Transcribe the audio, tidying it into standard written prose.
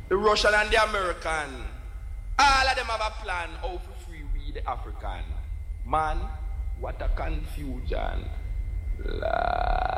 the Russian and the American, all of them have a plan how to free we the African. Man, what a confusion.